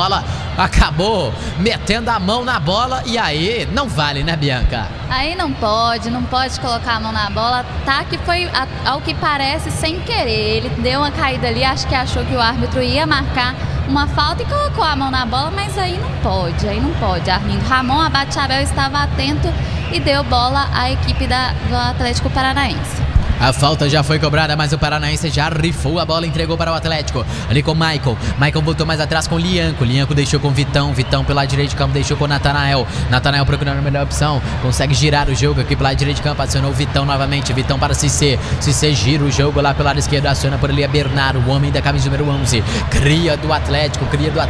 bola, acabou metendo a mão na bola e aí não vale, né, Bianca? Aí não pode colocar a mão na bola, tá? Que foi, ao que parece, sem querer. Ele deu uma caída ali, acho que achou que o árbitro ia marcar uma falta e colocou a mão na bola, mas aí não pode, Arlindo. Ramon Abate-Abel estava atento e deu bola à equipe do Atlético Paranaense. A falta já foi cobrada, mas o Paranaense já rifou a bola, entregou para o Atlético. Ali com o Maicon voltou mais atrás com o Lianco. Lianco deixou com o Vitão pelo lado direito de campo, deixou com o Natanael. Natanael procurando a melhor opção, consegue girar o jogo aqui pelo lado direito de campo, acionou o Vitão novamente. Vitão para Cissé. Cissé gira o jogo lá pelo lado esquerdo, aciona por ali a Bernardo, o homem da camisa número 11. Cria do Atlético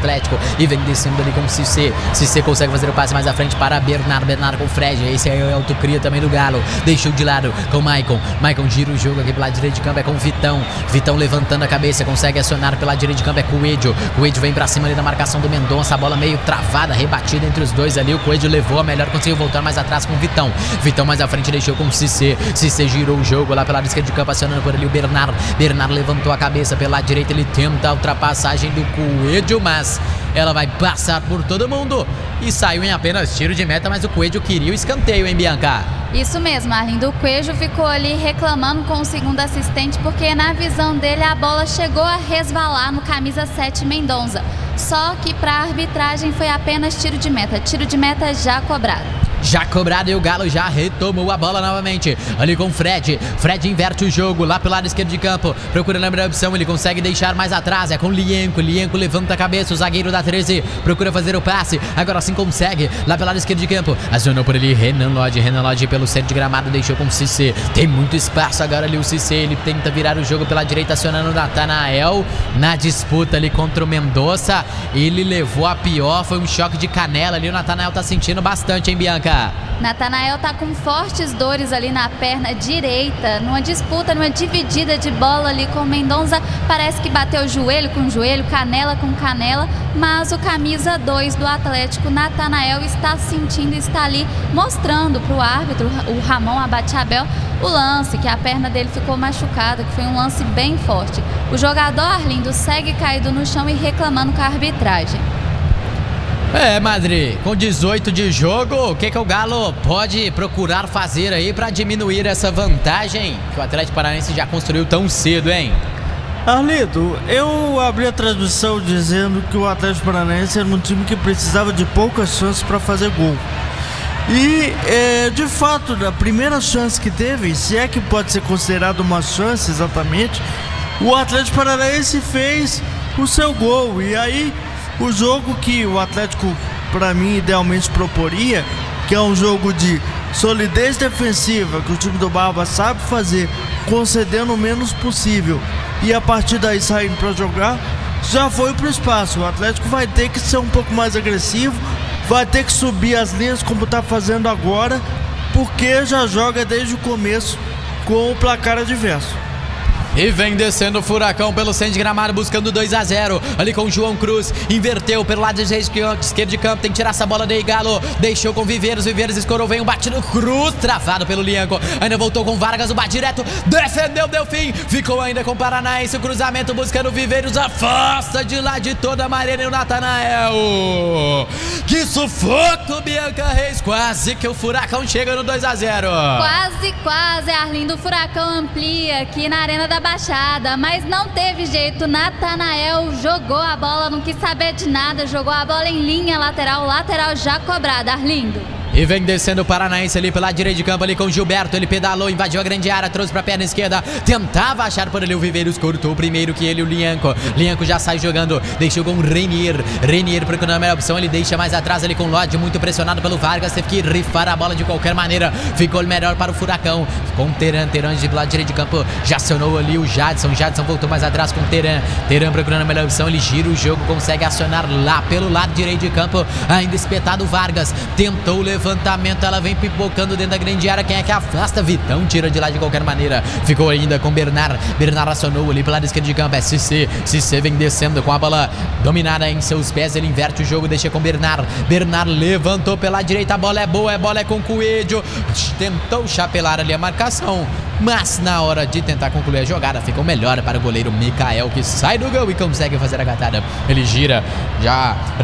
e vem descendo ali com o Cissé. Cissé consegue fazer o passe mais à frente para Bernardo com o Fred. Esse aí é o autocria também do Galo. Deixou de lado com o Maicon gira o jogo aqui pelo lado direito de campo, é com o Vitão levantando a cabeça, consegue acionar pelo lado direito de campo, é com o Coelho vem pra cima ali da marcação do Mendonça, a bola meio travada, rebatida entre os dois ali, o Coelho levou a melhor, conseguiu voltar mais atrás com o Vitão mais à frente deixou com o Cissé girou o jogo lá pelo lado esquerdo de campo, acionando por ali o Bernardo levantou a cabeça pelo lado direito, ele tenta a ultrapassagem do Coelho, mas ela vai passar por todo mundo e saiu em apenas tiro de meta, mas o Coelho queria o escanteio, hein, Bianca? Isso mesmo, Arlindo. O Coelho ficou ali reclamando com o segundo assistente porque na visão dele a bola chegou a resvalar no camisa 7 Mendonça. Só que para a arbitragem foi apenas tiro de meta já cobrado. Já cobrado e o Galo já retomou a bola novamente. Ali com o Fred inverte o jogo lá pelo lado esquerdo de campo, procurando a melhor opção, ele consegue deixar mais atrás, é com o Lianco levanta a cabeça, o zagueiro da 13 procura fazer o passe, agora sim consegue, lá pelo lado esquerdo de campo, acionou por ali Renan Lodge pelo centro de gramado, deixou com o Cissé, tem muito espaço agora ali o Cissé, ele tenta virar o jogo pela direita, acionando o Natanael, na disputa ali contra o Mendonça, ele levou a pior, foi um choque de canela ali, o Natanael tá sentindo bastante, hein, Bianca? Natanael tá com fortes dores ali na perna direita, numa disputa, numa dividida de bola ali com o Mendonça, parece que bateu joelho com joelho, canela com canela, mas o camisa 2 do Atlético, Natanael, está sentindo, está ali mostrando pro árbitro, o Ramon Abate-Abel, o lance, que a perna dele ficou machucada, que foi um lance bem forte. O jogador, Arlindo, segue caído no chão e reclamando com a arbitragem. Madri, com 18 de jogo, o que o Galo pode procurar fazer aí para diminuir essa vantagem que o Atlético Paranaense já construiu tão cedo, hein? Arlindo, eu abri a transmissão dizendo que o Atlético Paranaense era um time que precisava de poucas chances para fazer gol. E, de fato, da primeira chance que teve, se é que pode ser considerado uma chance exatamente, o Atlético Paranaense fez o seu gol. E aí, o jogo que o Atlético, para mim, idealmente proporia, que é um jogo de solidez defensiva, que o time do Barba sabe fazer, concedendo o menos possível, e a partir daí saindo para jogar, já foi pro espaço. O Atlético vai ter que ser um pouco mais agressivo, vai ter que subir as linhas como está fazendo agora, porque já joga desde o começo com o placar adverso. E vem descendo o Furacão pelo centro de gramado, buscando 2-0. Ali com o João Cruz, inverteu pelo lado esquerdo de campo, tem que tirar essa bola daí, Galo. Deixou com o Viveiros escorou, vem um batido Cruz, travado pelo Lianco. Ainda voltou com Vargas, o bate direto, defendeu, deu fim. Ficou ainda com o Paranaense, o cruzamento buscando o Viveiros, afasta de lá de toda maneira e o Natanael. Que sufoco, Bianca Reis, quase que o Furacão chega no 2-0. Quase, Arlindo, o Furacão amplia aqui na Arena da Baixada, mas não teve jeito. Natanael jogou a bola, não quis saber de nada, jogou a bola em linha lateral já cobrada, Arlindo. E vem descendo o Paranaense ali pela direita de campo, ali com o Gilberto, ele pedalou, invadiu a grande área, trouxe pra perna esquerda, tentava achar por ali o Viveiros, cortou primeiro que ele, o Lianco já sai jogando, deixou com o Renier procurando a melhor opção, ele deixa mais atrás ali com o Lodge, muito pressionado pelo Vargas, teve que rifar a bola de qualquer maneira, ficou melhor para o Furacão, com o Teran de lado direito de campo, já acionou ali o Jadson voltou mais atrás com o Teran procurando a melhor opção, ele gira o jogo, consegue acionar lá pelo lado direito de campo, ainda espetado o Vargas, tentou levantamento, ela vem pipocando dentro da grande área, quem é que afasta? Vitão tira de lá de qualquer maneira, ficou ainda com Bernard acionou ali pelo lado esquerdo de campo, é Cissé vem descendo com a bola dominada em seus pés, ele inverte o jogo, deixa com Bernard levantou pela direita, a bola é boa, é com Coelho, tentou chapelar ali a marcação, mas na hora de tentar concluir a jogada, ficou melhor para o goleiro Mikael, que sai do gol e consegue fazer a catada, ele gira, já